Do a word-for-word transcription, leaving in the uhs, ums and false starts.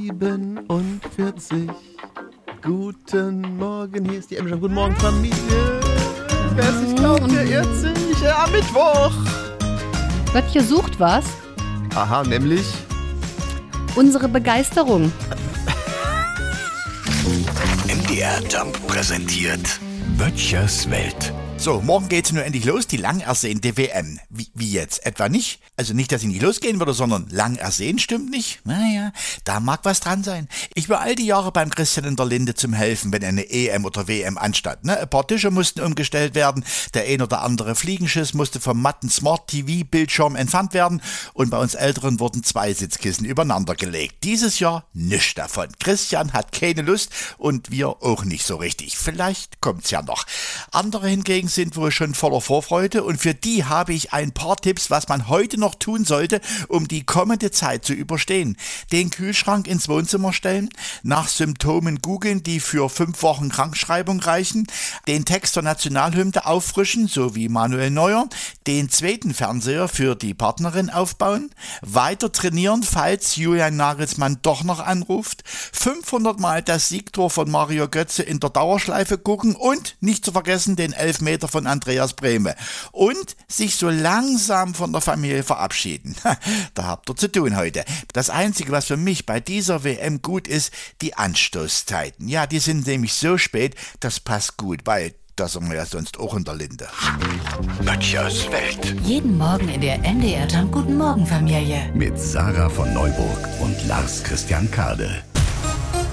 siebenundvierzig. Guten Morgen, hier ist die Emma. Guten Morgen, Familie. Wer es nicht glaubt, der irrt sich. Ja, am Mittwoch. Böttcher sucht was. Aha, nämlich unsere Begeisterung. M D R Jump präsentiert Böttchers Welt. So, morgen geht's nur endlich los, die lang ersehnte W M. Wie, wie jetzt? Etwa nicht? Also nicht, dass sie nicht losgehen würde, sondern lang ersehnt stimmt nicht? Naja, da mag was dran sein. Ich war all die Jahre beim Christian in der Linde zum Helfen, wenn eine E M oder W M anstand. Ne? Ein paar Tische mussten umgestellt werden, der ein oder andere Fliegenschiss musste vom matten Smart-T V-Bildschirm entfernt werden und bei uns Älteren wurden zwei Sitzkissen übereinander gelegt. Dieses Jahr nichts davon. Christian hat keine Lust und wir auch nicht so richtig. Vielleicht kommt's ja noch. Andere hingegen sind wohl schon voller Vorfreude und für die habe ich ein paar Tipps, was man heute noch tun sollte, um die kommende Zeit zu überstehen. Den Kühlschrank ins Wohnzimmer stellen, nach Symptomen googeln, die für fünf Wochen Krankschreibung reichen, den Text der Nationalhymne auffrischen, so wie Manuel Neuer, den zweiten Fernseher für die Partnerin aufbauen, weiter trainieren, falls Julian Nagelsmann doch noch anruft, fünfhundert Mal das Siegtor von Mario Götze in der Dauerschleife gucken und nicht zu vergessen den Elfmeter von Andreas Brehme und sich so langsam von der Familie verabschieden. Da habt ihr zu tun heute. Das Einzige, was für mich bei dieser W M gut ist, die Anstoßzeiten. Ja, die sind nämlich so spät, das passt gut, weil da sind wir ja sonst auch in der Linde. Böttchers Welt. Jeden Morgen in der M D R Jump Guten Morgen Familie. Mit Sarah von Neuburg und Lars Christian Kade.